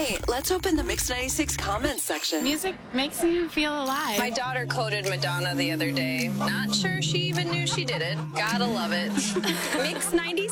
Hey, let's open the Mix 96 comments section. Music makes you feel alive. My daughter quoted Madonna the other day. Not sure she even knew she did it. Gotta love it. Mix 96.